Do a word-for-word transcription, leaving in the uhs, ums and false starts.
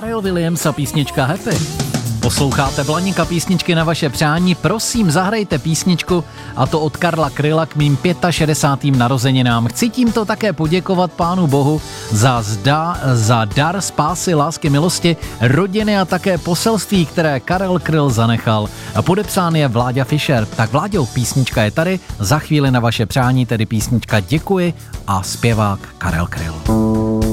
Pharrell Williams a písnička Happy. Posloucháte Blaníka písničky na vaše přání, prosím zahrajte písničku a to od Karla Kryla k mým šedesátým pátým narozeninám. Chci tímto také poděkovat Pánu Bohu za, zda, za dar spásy, lásky, milosti, rodiny a také poselství, které Karel Kryl zanechal. Podepsán je Vláďa Fischer. Tak Vláďo, písnička je tady, za chvíli na vaše přání, tedy písnička Děkuji a zpěvák Karel Kryl.